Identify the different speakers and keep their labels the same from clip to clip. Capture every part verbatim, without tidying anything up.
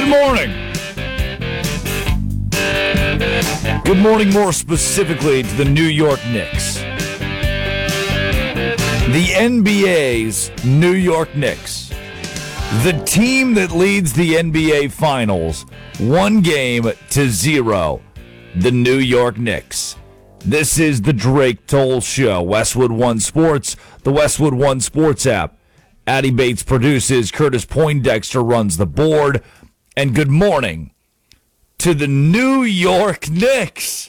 Speaker 1: Good morning. Good morning, more specifically, to the New York Knicks. The N B A's New York Knicks. The team that leads the N B A Finals, one game to zero. The New York Knicks. This is the Drake Toll Show. Westwood One Sports, the Westwood One Sports app. Addy Bates produces, Curtis Poindexter runs the board. And good morning to the New York Knicks.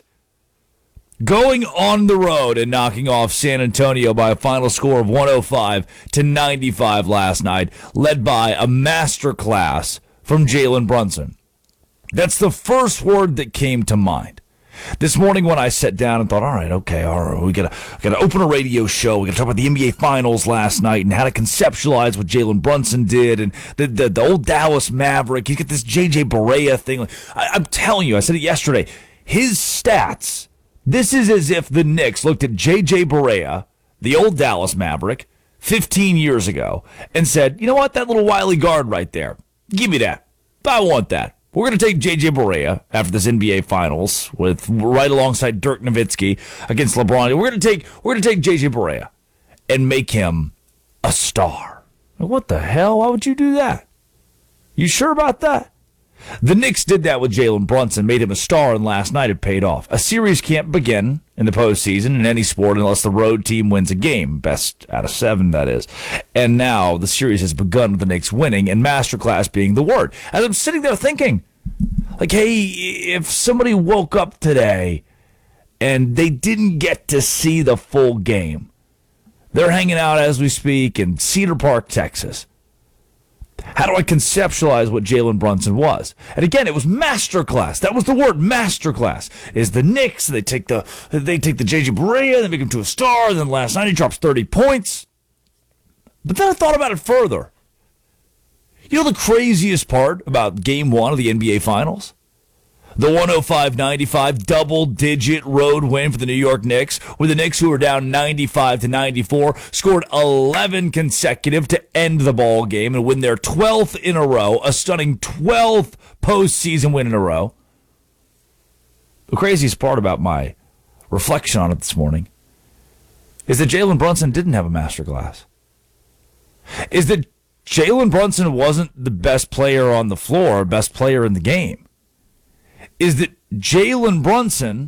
Speaker 1: Going on the road and knocking off San Antonio by a final score of one oh five to ninety-five last night, led by a masterclass from Jalen Brunson. That's the first word that came to mind. This morning when I sat down and thought, all right, okay, all right, we got to got to open a radio show. We got to talk about the N B A Finals last night and how to conceptualize what Jalen Brunson did and the, the, the old Dallas Maverick. You get this J J Barea thing. I, I'm telling you, I said it yesterday, his stats, this is as if the Knicks looked at J J Barea, the old Dallas Maverick, fifteen years ago, and said, you know what, that little wily guard right there, give me that. I want that. We're going to take J J Barea after this N B A Finals with right alongside Dirk Nowitzki against LeBron. We're going to take we're going to take J J Barea and make him a star. What the hell? Why would you do that? You sure about that? The Knicks did that with Jalen Brunson, made him a star, and last night it paid off. A series can't begin in the postseason in any sport unless the road team wins a game. Best out of seven, that is. And now the series has begun with the Knicks winning, and masterclass being the word. As I'm sitting there thinking, like, hey, if somebody woke up today and they didn't get to see the full game, they're hanging out as we speak in Cedar Park, Texas. How do I conceptualize what Jalen Brunson was? And again, it was masterclass. That was the word, masterclass. Is the Knicks, they take the they take the J J Barea, they make him to a star, and then last night he drops thirty points. But then I thought about it further. You know the craziest part about game one of the N B A Finals? The one oh five ninety-five double-digit road win for the New York Knicks, where the Knicks, who were down ninety-five to ninety-four, scored eleven consecutive to end the ball game and win their twelfth in a row, a stunning twelfth postseason win in a row. The craziest part about my reflection on it this morning is that Jalen Brunson didn't have a masterclass. Is that Jalen Brunson wasn't the best player on the floor, best player in the game. Is that Jalen Brunson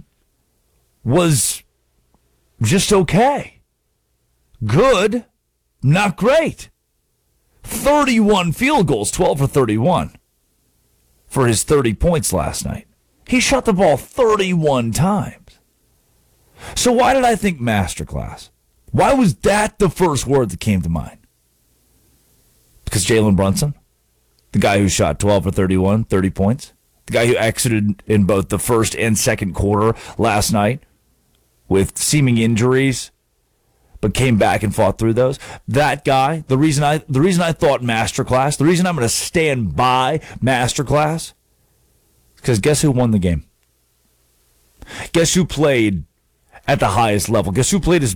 Speaker 1: was just okay. Good, not great. thirty-one field goals, twelve for thirty-one for his thirty points last night. He shot the ball thirty-one times. So why did I think masterclass? Why was that the first word that came to mind? Because Jalen Brunson, the guy who shot twelve for thirty-one, thirty points, the guy who exited in both the first and second quarter last night with seeming injuries, but came back and fought through those. That guy, the reason I the reason I thought masterclass, the reason I'm going to stand by masterclass, because guess who won the game? Guess who played at the highest level? Guess who played his